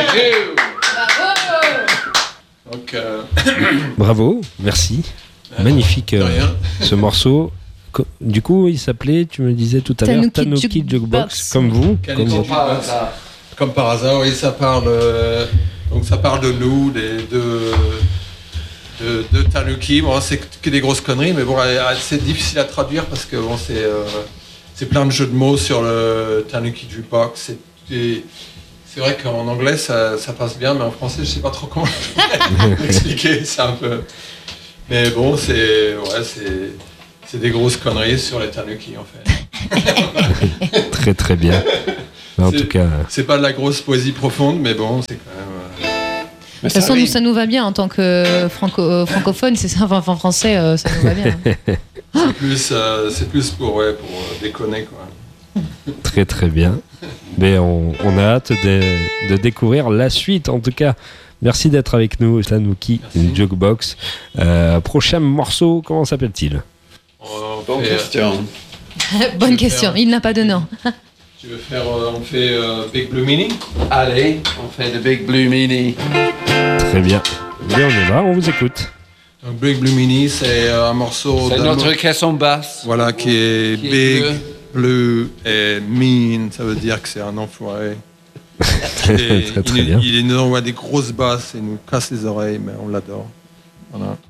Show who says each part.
Speaker 1: Donc,
Speaker 2: Bravo, merci. Magnifique ce morceau. Du coup, il s'appelait, tu me disais tout à l'heure, Tanuki Jukebox, comme vous.
Speaker 1: Comme par hasard, oui, ça parle de nous, de Tanuki. Bon, c'est que des grosses conneries, mais bon, c'est difficile à traduire parce que bon, c'est plein de jeux de mots sur le Tanuki Jukebox. C'est vrai qu'en anglais ça passe bien, mais en français je sais pas trop comment expliquer. C'est un peu. Mais bon, c'est des grosses conneries sur les Tanuki en fait.
Speaker 2: Très très bien. En tout cas,
Speaker 1: c'est pas de la grosse poésie profonde, mais bon, c'est quand même.
Speaker 3: De toute façon, ça nous va bien en tant que francophone, c'est ça, enfin français, ça nous va bien.
Speaker 1: C'est plus pour déconner quoi.
Speaker 2: Très très bien. Mais on a hâte de découvrir la suite. En tout cas, merci d'être avec nous, Tanuki Jukebox. Prochain morceau, comment s'appelle-t-il?
Speaker 4: Bonne question.
Speaker 3: Bonne question. Il n'a pas de nom.
Speaker 1: Tu veux faire, on fait Big Blue Mini?
Speaker 4: Allez, on fait le Big Blue Mini.
Speaker 2: Très bien. Bien, on est là, on vous écoute.
Speaker 1: Donc Big Blue Mini, c'est un morceau.
Speaker 4: C'est notre caisson basse.
Speaker 1: Voilà, qui est big, bleu et mean. Ça veut dire que c'est un enfoiré.
Speaker 2: Très bien.
Speaker 1: Il nous envoie des grosses basses et nous casse les oreilles, mais on l'adore. Voilà.